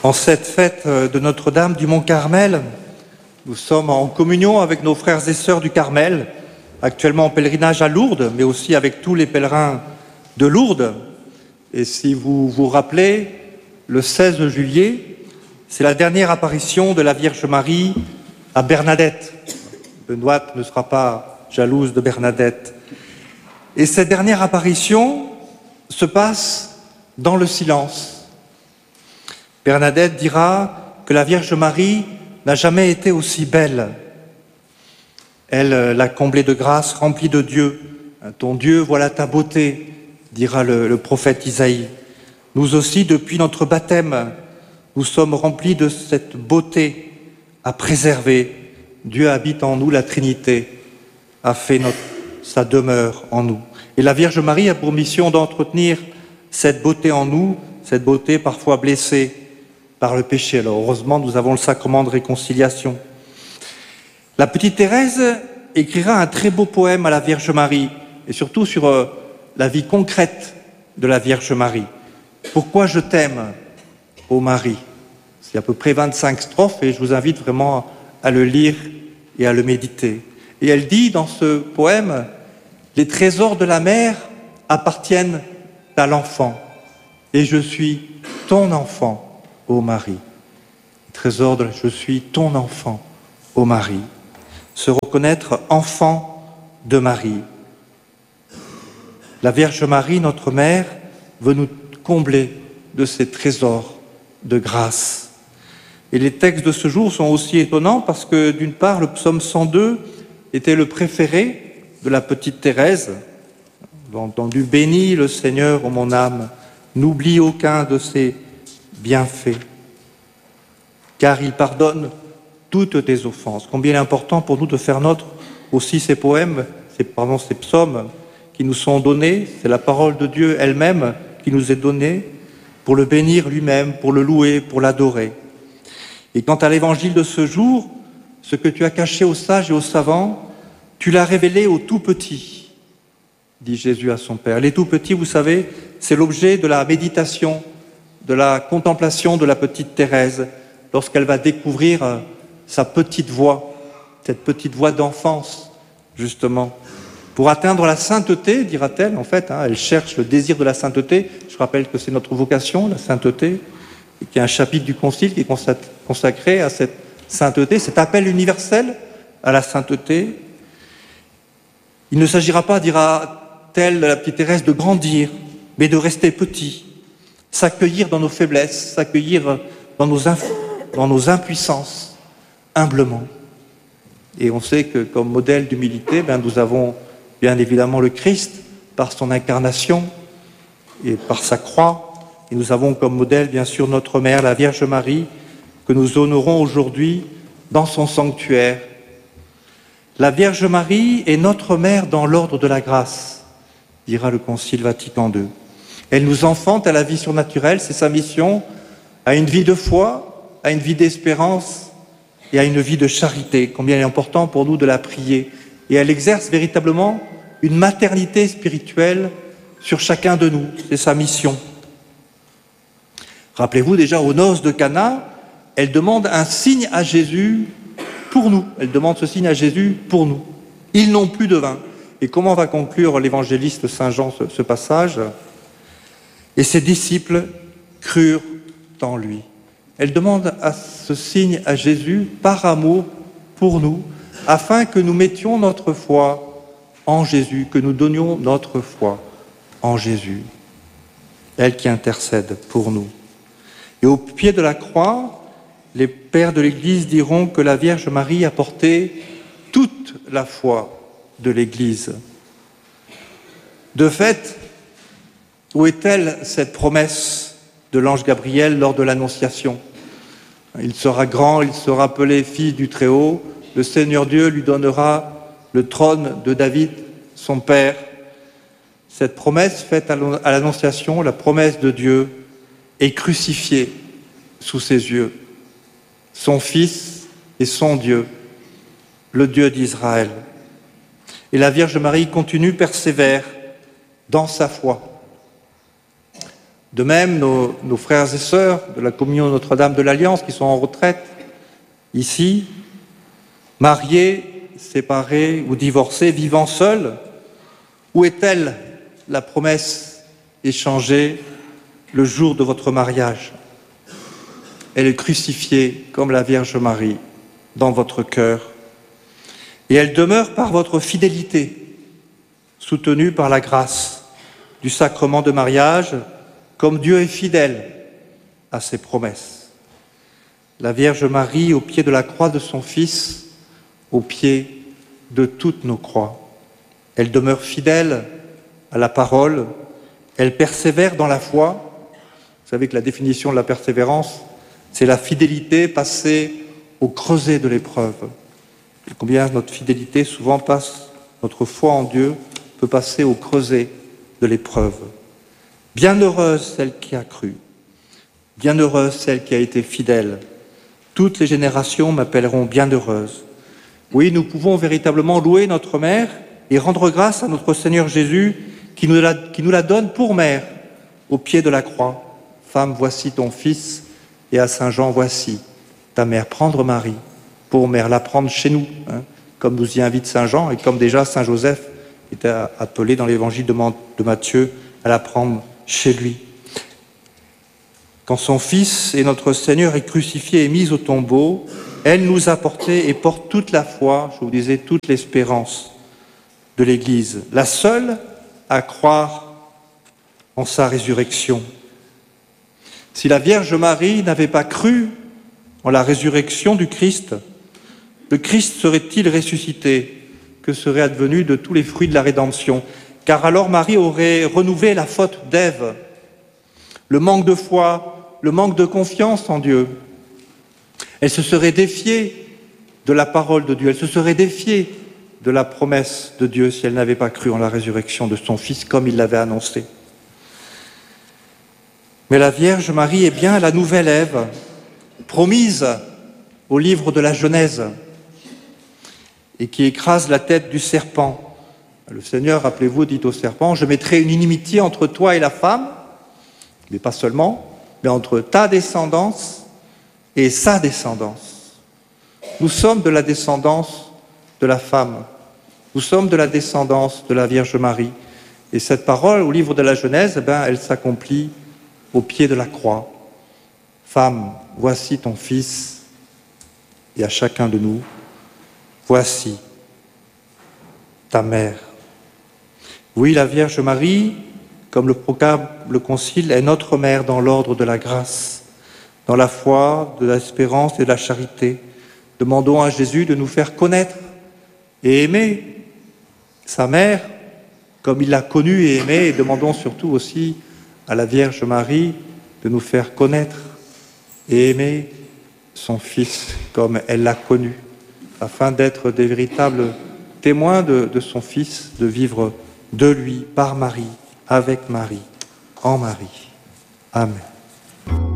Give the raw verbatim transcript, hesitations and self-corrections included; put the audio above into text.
En cette fête de Notre-Dame du Mont-Carmel, nous sommes en communion avec nos frères et sœurs du Carmel, actuellement en pèlerinage à Lourdes, mais aussi avec tous les pèlerins de Lourdes. Et si vous vous rappelez, le seize juillet, c'est la dernière apparition de la Vierge Marie à Bernadette. Benoît ne sera pas jalouse de Bernadette. Et cette dernière apparition se passe dans le silence. Bernadette dira que la Vierge Marie n'a jamais été aussi belle. Elle l'a comblée de grâce, remplie de Dieu. Ton Dieu, voilà ta beauté, dira le, le prophète Isaïe. Nous aussi, depuis notre baptême, nous sommes remplis de cette beauté à préserver. Dieu habite en nous, la Trinité a fait notre, sa demeure en nous. Et la Vierge Marie a pour mission d'entretenir cette beauté en nous, cette beauté parfois blessée par le péché. Alors heureusement, nous avons le sacrement de réconciliation. La petite Thérèse écrira un très beau poème à la Vierge Marie, et surtout sur euh, la vie concrète de la Vierge Marie. Pourquoi je t'aime, ô Marie? C'est à peu près vingt-cinq strophes, et je vous invite vraiment à le lire et à le méditer. Et elle dit dans ce poème, les trésors de la mère appartiennent à l'enfant, et je suis ton enfant, ô Marie. Trésor de je suis ton enfant, ô Marie. Se reconnaître enfant de Marie. La Vierge Marie, notre mère, veut nous combler de ces trésors de grâce. Et les textes de ce jour sont aussi étonnants parce que, d'une part, le psaume cent deux était le préféré de la petite Thérèse. Vous avez entendu, bénis le Seigneur, ô mon âme, n'oublie aucun de ses bienfaits, car il pardonne toutes tes offenses. Combien il est important pour nous de faire nôtre aussi ces poèmes, ces, pardon, ces psaumes qui nous sont donnés, c'est la parole de Dieu elle-même qui nous est donnée pour le bénir lui-même, pour le louer, pour l'adorer. Et quant à l'évangile de ce jour, ce que tu as caché aux sages et aux savants, tu l'as révélé aux tout petits, dit Jésus à son Père. Les tout petits, vous savez, c'est l'objet de la méditation, de la contemplation de la petite Thérèse, lorsqu'elle va découvrir sa petite voix, cette petite voix d'enfance, justement. Pour atteindre la sainteté, dira-t-elle, en fait, hein, elle cherche le désir de la sainteté. Je rappelle que c'est notre vocation, la sainteté, et qu'il y a un chapitre du Concile qui est consacré à cette sainteté, cet appel universel à la sainteté. Il ne s'agira pas, dira-t-elle, la petite Thérèse, de grandir, mais de rester petit, s'accueillir dans nos faiblesses, s'accueillir dans nos, dans nos impuissances, humblement. Et on sait que comme modèle d'humilité, ben, nous avons bien évidemment le Christ, par son incarnation et par sa croix. Et nous avons comme modèle, bien sûr, notre Mère, la Vierge Marie, que nous honorons aujourd'hui dans son sanctuaire. La Vierge Marie est notre Mère dans l'ordre de la grâce, dira le Concile Vatican deux. Elle nous enfante à la vie surnaturelle, c'est sa mission, à une vie de foi, à une vie d'espérance et à une vie de charité. Combien il est important pour nous de la prier. Et elle exerce véritablement une maternité spirituelle sur chacun de nous. C'est sa mission. Rappelez-vous déjà aux noces de Cana, elle demande un signe à Jésus pour nous. Elle demande ce signe à Jésus pour nous. Ils n'ont plus de vin. Et comment va conclure l'évangéliste Saint Jean ce, ce passage? Et ses disciples crurent en lui. Elle demande à ce signe à Jésus par amour pour nous, afin que nous mettions notre foi en Jésus, que nous donnions notre foi en Jésus. Elle qui intercède pour nous. Et au pied de la croix, les pères de l'Église diront que la Vierge Marie a porté toute la foi de l'Église. De fait, où est-elle cette promesse de l'ange Gabriel lors de l'Annonciation? Il sera grand, il sera appelé fils du Très-Haut, le Seigneur Dieu lui donnera le trône de David, son père. Cette promesse faite à l'Annonciation, la promesse de Dieu, est crucifiée sous ses yeux. Son Fils et son Dieu, le Dieu d'Israël. Et la Vierge Marie continue, persévère dans sa foi. De même, nos, nos frères et sœurs de la communion Notre-Dame de l'Alliance qui sont en retraite, ici, mariés, séparés ou divorcés, vivant seuls, où est-elle la promesse échangée le jour de votre mariage? Elle est crucifiée comme la Vierge Marie dans votre cœur. Et elle demeure par votre fidélité, soutenue par la grâce du sacrement de mariage, comme Dieu est fidèle à ses promesses. La Vierge Marie, au pied de la croix de son Fils, au pied de toutes nos croix. Elle demeure fidèle à la parole, elle persévère dans la foi. Vous savez que la définition de la persévérance, c'est la fidélité passée au creuset de l'épreuve. Et combien notre fidélité souvent passe, notre foi en Dieu peut passer au creuset de l'épreuve. Bienheureuse celle qui a cru, bienheureuse celle qui a été fidèle. Toutes les générations m'appelleront bienheureuse. Oui, nous pouvons véritablement louer notre mère et rendre grâce à notre Seigneur Jésus qui nous la, qui nous la donne pour mère au pied de la croix. Femme, voici ton fils, et à Saint Jean, voici ta mère. Prendre Marie pour mère, la prendre chez nous, hein, comme nous y invite Saint Jean et comme déjà Saint Joseph était appelé dans l'évangile de Matthieu à la prendre chez lui. Quand son Fils et notre Seigneur est crucifié et mis au tombeau, elle nous a porté et porte toute la foi, je vous disais, toute l'espérance de l'Église, la seule à croire en sa résurrection. Si la Vierge Marie n'avait pas cru en la résurrection du Christ, le Christ serait-il ressuscité? Que serait advenu de tous les fruits de la rédemption? Car alors Marie aurait renouvelé la faute d'Ève, le manque de foi, le manque de confiance en Dieu. Elle se serait défiée de la parole de Dieu, elle se serait défiée de la promesse de Dieu si elle n'avait pas cru en la résurrection de son Fils comme il l'avait annoncé. Mais la Vierge Marie est bien la nouvelle Ève, promise au livre de la Genèse, et qui écrase la tête du serpent. Le Seigneur, rappelez-vous, dit au serpent, « Je mettrai une inimitié entre toi et la femme, mais pas seulement, mais entre ta descendance et sa descendance. » Nous sommes de la descendance de la femme, nous sommes de la descendance de la Vierge Marie. Et cette parole, au livre de la Genèse, eh ben, elle s'accomplit au pied de la croix. « Femme, voici ton fils, et à chacun de nous, voici ta mère. » Oui, la Vierge Marie, comme le proclame le Concile, est notre mère dans l'ordre de la grâce, dans la foi, de l'espérance et de la charité. Demandons à Jésus de nous faire connaître et aimer sa mère comme il l'a connue et aimée, et demandons surtout aussi à la Vierge Marie de nous faire connaître et aimer son Fils comme elle l'a connu, afin d'être des véritables témoins de, de son Fils, de vivre de lui, par Marie, avec Marie, en Marie. Amen.